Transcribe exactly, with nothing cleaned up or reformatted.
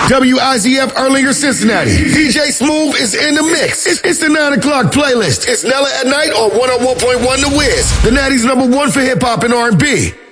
W I Z F Erlinger, Cincinnati. D J Smooth is in the mix. It's, it's the nine o'clock playlist. It's Nella at Night on one oh one point one The Wiz. The Natty's number one for hip hop and R and B.